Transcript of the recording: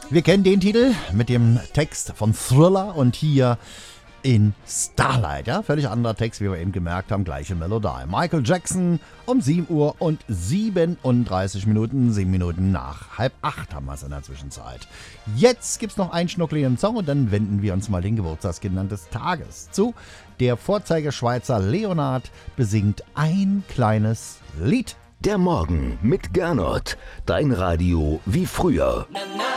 Wir kennen den Titel mit dem Text von Thriller und hier in Starlight. Ja, völlig anderer Text, wie wir eben gemerkt haben, gleiche Melodie. Michael Jackson um 7 Uhr und 37 Minuten, 7 Minuten nach 7:30 haben wir es in der Zwischenzeit. Jetzt gibt es noch einen schnuckligen Song und dann wenden wir uns mal den Geburtstagskindern des Tages zu. Der Vorzeigeschweizer Leonard besingt ein kleines Lied. Der Morgen mit Gernot. Dein Radio wie früher.